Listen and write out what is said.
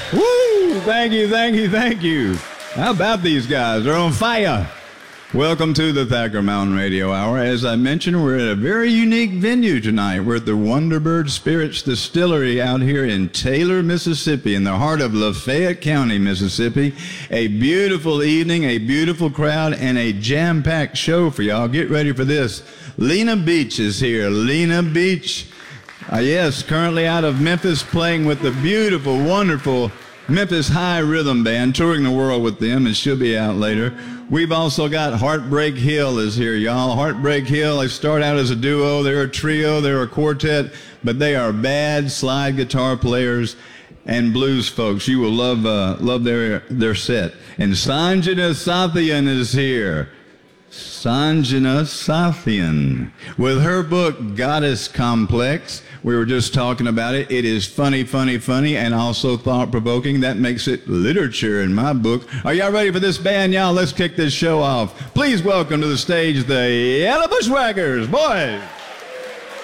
Woo! Thank you, thank you, thank you. How about these guys? They're on fire. Welcome to the Thacker Mountain Radio Hour. As I mentioned, we're at a very unique venue tonight. We're at the Wonderbird Spirits Distillery out here in Taylor, Mississippi, in the heart of Lafayette County, Mississippi. A beautiful evening, a beautiful crowd, and a jam-packed show for y'all. Get ready for this. Lena Beach is here. Lena Beach, yes, currently out of Memphis, playing with the beautiful, wonderful Memphis High Rhythm Band, touring the world with them, and she'll be out later. We've also got Heartbreak Hill is here, y'all. Heartbreak Hill, they start out as a duo, they're a trio, they're a quartet, but they are bad slide guitar players and blues folks. You will love their set. And Sanjana Sathian is here. Sanjana Sathian, with her book, Goddess Complex. We were just talking about it. It is funny, funny, funny, and also thought-provoking. That makes it literature in my book. Are y'all ready for this band, y'all? Let's kick this show off. Please welcome to the stage the Yellow Bushwhackers, boys.